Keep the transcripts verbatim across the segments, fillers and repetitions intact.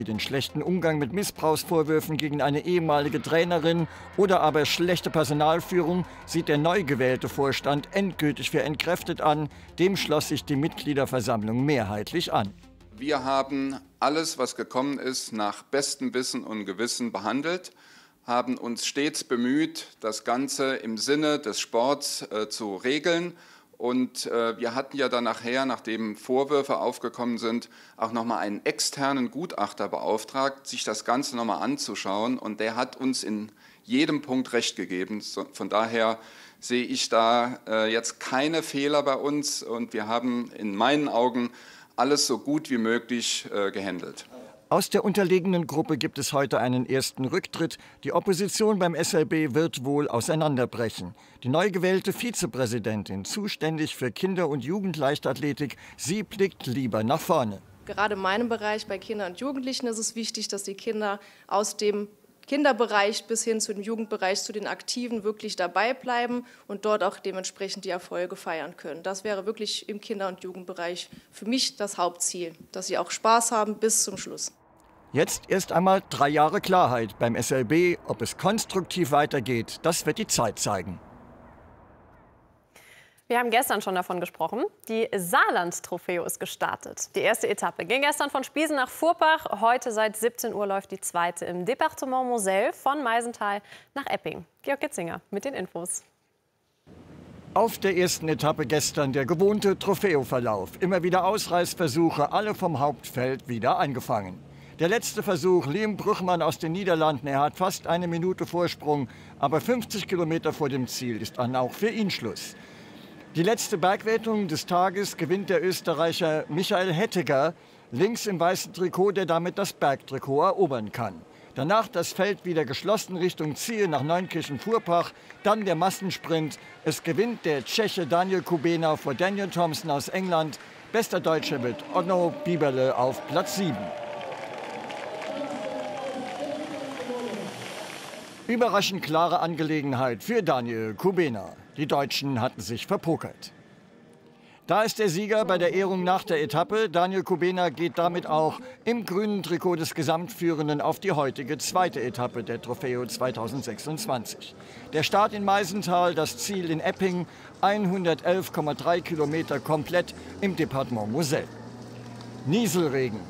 Den schlechten Umgang mit Missbrauchsvorwürfen gegen eine ehemalige Trainerin oder aber schlechte Personalführung sieht der neu gewählte Vorstand endgültig für entkräftet an. Dem schloss sich die Mitgliederversammlung mehrheitlich an. Wir haben alles, was gekommen ist, nach bestem Wissen und Gewissen behandelt, haben uns stets bemüht, das Ganze im Sinne des Sports äh, zu regeln. Und äh, wir hatten ja dann nachher, nachdem Vorwürfe aufgekommen sind, auch nochmal einen externen Gutachter beauftragt, sich das Ganze nochmal anzuschauen. Und der hat uns in jedem Punkt recht gegeben. So, von daher sehe ich da äh, jetzt keine Fehler bei uns. Und wir haben in meinen Augen alles so gut wie möglich äh, gehandelt. Aus der unterlegenen Gruppe gibt es heute einen ersten Rücktritt. Die Opposition beim S L B wird wohl auseinanderbrechen. Die neu gewählte Vizepräsidentin, zuständig für Kinder- und Jugendleichtathletik, sie blickt lieber nach vorne. Gerade in meinem Bereich bei Kindern und Jugendlichen ist es wichtig, dass die Kinder aus dem Kinderbereich bis hin zu dem Jugendbereich, zu den Aktiven wirklich dabei bleiben und dort auch dementsprechend die Erfolge feiern können. Das wäre wirklich im Kinder- und Jugendbereich für mich das Hauptziel, dass sie auch Spaß haben bis zum Schluss. Jetzt erst einmal drei Jahre Klarheit beim S L B. Ob es konstruktiv weitergeht, das wird die Zeit zeigen. Wir haben gestern schon davon gesprochen. Die Saarland-Trofeo ist gestartet. Die erste Etappe ging gestern von Spiesen nach Furbach. Heute seit siebzehn Uhr läuft die zweite im Departement Moselle von Meisenthal nach Epping. Georg Gitzinger mit den Infos. Auf der ersten Etappe gestern der gewohnte Trofeo-Verlauf. Immer wieder Ausreißversuche, alle vom Hauptfeld wieder eingefangen. Der letzte Versuch, Liam Brüchmann aus den Niederlanden. Er hat fast eine Minute Vorsprung, aber fünfzig Kilometer vor dem Ziel ist dann auch für ihn Schluss. Die letzte Bergwertung des Tages gewinnt der Österreicher Michael Hettiger, links im weißen Trikot, der damit das Bergtrikot erobern kann. Danach das Feld wieder geschlossen Richtung Ziel nach Neunkirchen-Furbach, dann der Massensprint. Es gewinnt der Tscheche Daniel Kubena vor Daniel Thompson aus England. Bester Deutscher wird Onno Bieberle auf Platz sieben. Überraschend klare Angelegenheit für Daniel Kubena. Die Deutschen hatten sich verpokert. Da ist der Sieger bei der Ehrung nach der Etappe. Daniel Kubena geht damit auch im grünen Trikot des Gesamtführenden auf die heutige zweite Etappe der Trofeo zweitausendsechsundzwanzig. Der Start in Meisenthal, das Ziel in Epping, hundertelf Komma drei Kilometer komplett im Departement Moselle. Nieselregen.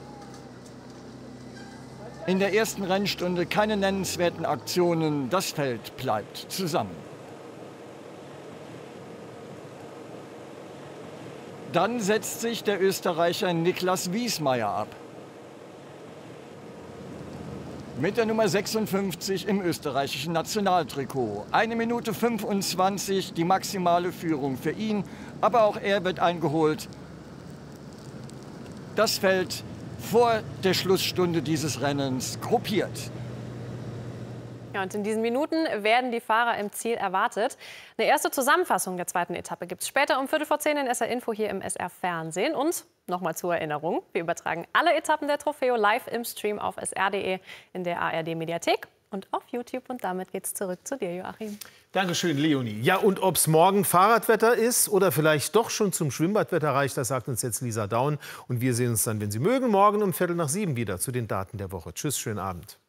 In der ersten Rennstunde keine nennenswerten Aktionen, das Feld bleibt zusammen. Dann setzt sich der Österreicher Niklas Wiesmeier ab. Mit der Nummer sechsundfünfzig im österreichischen Nationaltrikot. Eine Minute fünfundzwanzig, die maximale Führung für ihn, aber auch er wird eingeholt. Das Feld vor der Schlussstunde dieses Rennens gruppiert. Ja, und in diesen Minuten werden die Fahrer im Ziel erwartet. Eine erste Zusammenfassung der zweiten Etappe gibt es später um Viertel vor zehn in S R Info hier im S R Fernsehen. Und nochmal zur Erinnerung, wir übertragen alle Etappen der Trofeo live im Stream auf S R punkt de, in der A R D-Mediathek und auf YouTube. Und damit geht's zurück zu dir, Joachim. Dankeschön, Leonie. Ja, und ob es morgen Fahrradwetter ist oder vielleicht doch schon zum Schwimmbadwetter reicht, das sagt uns jetzt Lisa Daun. Und wir sehen uns dann, wenn Sie mögen, morgen um Viertel nach sieben wieder zu den Daten der Woche. Tschüss, schönen Abend.